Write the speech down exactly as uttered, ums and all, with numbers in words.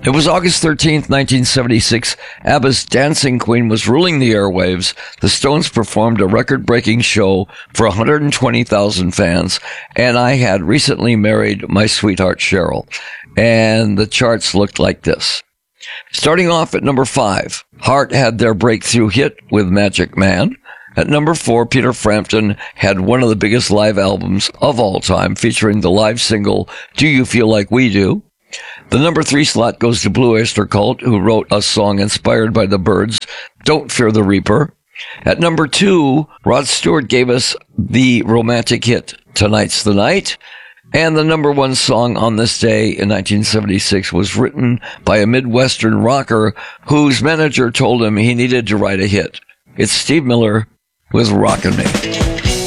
It was August thirteenth, nineteen seventy-six. ABBA's Dancing Queen was ruling the airwaves. The Stones performed a record-breaking show for one hundred twenty thousand fans, and I had recently married my sweetheart Cheryl. And the charts looked like this. Starting off at number five, Heart had their breakthrough hit with Magic Man. At number four, Peter Frampton had one of the biggest live albums of all time, featuring the live single, Do You Feel Like We Do? The number three slot goes to Blue Oyster Cult, who wrote a song inspired by the Byrds, Don't Fear the Reaper. At number two, Rod Stewart gave us the romantic hit, Tonight's the Night. And the number one song on this day in nineteen seventy-six was written by a Midwestern rocker whose manager told him he needed to write a hit. It's Steve Miller with Rockin' Me.